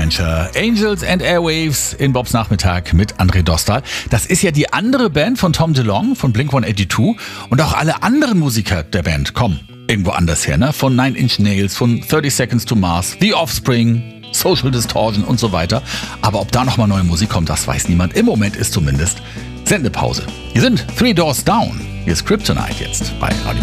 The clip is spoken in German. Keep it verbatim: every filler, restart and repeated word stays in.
Adventure. Angels and Airwaves in Bobs Nachmittag mit André Dostal. Das ist ja die andere Band von Tom DeLonge von Blink one eighty-two und auch alle anderen Musiker der Band kommen irgendwo anders her, ne? Von Nine Inch Nails, von thirty Seconds to Mars, The Offspring, Social Distortion und so weiter. Aber ob da nochmal neue Musik kommt, das weiß niemand. Im Moment ist zumindest Sendepause. Hier sind Three Doors Down. Hier ist Kryptonite jetzt bei Radio